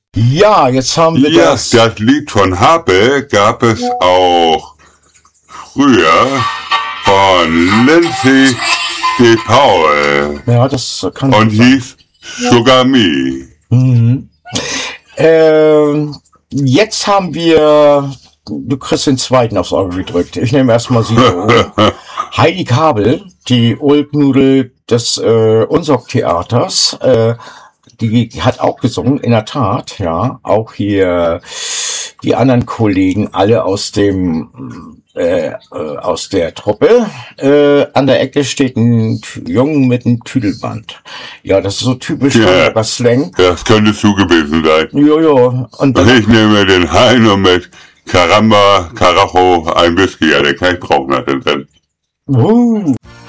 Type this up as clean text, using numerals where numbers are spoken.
Ja, jetzt haben wir Ja, das. das Lied von Habe gab es auch früher von Lindsay DePaul Ja, das kann und sein. hieß Sugar Me. Jetzt haben wir, du kriegst den zweiten aufs Auge gedrückt. Ich nehme erstmal Silo. Heidi Kabel, die Ulknudel des Unsorg-Theaters, die hat auch gesungen, in der Tat, ja. Auch hier die anderen Kollegen, alle aus dem aus der Truppe. An der Ecke steht ein Jungen mit einem Tüdelband. Ja, das ist so typisch Hamburger Slang. Das könnte du gewesen sein. Jojo. Und dann, Ich nehme den Heino mit Caramba, Carajo, ein Whisky. Ja, den kann ich brauchen.